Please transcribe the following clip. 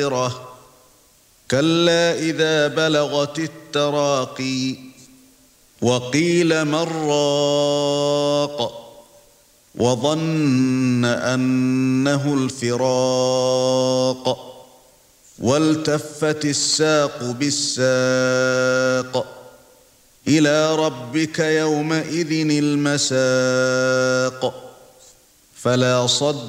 كلا إذا بلغت التراقي وقيل من راق وظن أنه الفراق والتفت الساق بالساق إلى ربك يومئذ المساق فلا صدق